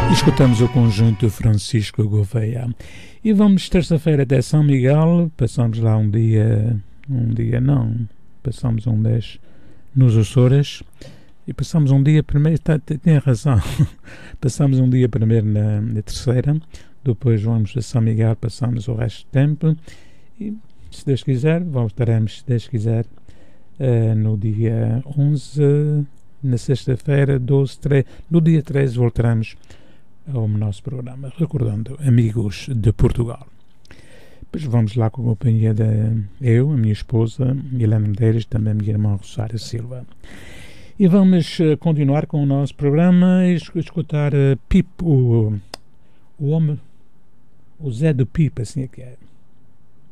Escutamos o conjunto Francisco Gouveia e vamos terça-feira até São Miguel. Passamos lá passamos um mês nos Açores e passamos um dia primeiro, tem razão, passamos um dia primeiro na terceira, depois vamos a São Miguel, passamos o resto do tempo e, se Deus quiser, voltaremos, se Deus quiser, no dia 11, na sexta-feira, 12, 13, no dia 13 voltaremos ao nosso programa, recordando Amigos de Portugal. Depois vamos lá com a companhia a minha esposa, Helena Medeiros, também a minha irmã Rosário Silva. E vamos continuar com o nosso programa e escutar Pipo, o homem, o Zé do Pipo, assim é que é.